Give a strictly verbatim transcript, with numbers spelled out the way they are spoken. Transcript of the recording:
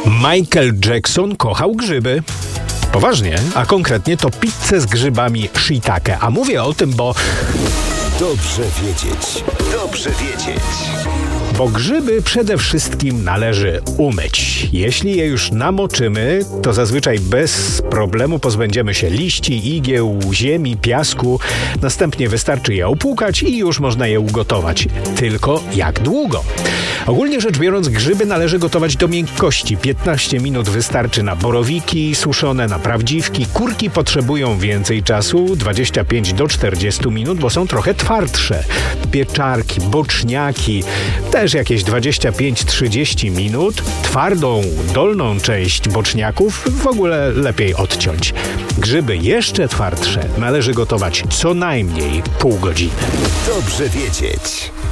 Michael Jackson kochał grzyby. Poważnie, a konkretnie to pizzę z grzybami shiitake. A mówię o tym, bo... Dobrze wiedzieć, dobrze wiedzieć. Bo grzyby przede wszystkim należy umyć. Jeśli je już namoczymy, to zazwyczaj bez problemu pozbędziemy się liści, igieł, ziemi, piasku. Następnie wystarczy je opłukać i już można je ugotować. Tylko jak długo? Ogólnie rzecz biorąc, grzyby należy gotować do miękkości. piętnaście minut wystarczy na borowiki suszone, na prawdziwki. Kurki potrzebują więcej czasu, dwadzieścia pięć do czterdziestu minut, bo są trochę twardsze. Pieczarki, boczniaki, też jakieś dwadzieścia pięć do trzydziestu minut. Twardą, dolną część boczniaków w ogóle lepiej odciąć. Grzyby jeszcze twardsze należy gotować co najmniej pół godziny. Dobrze wiedzieć.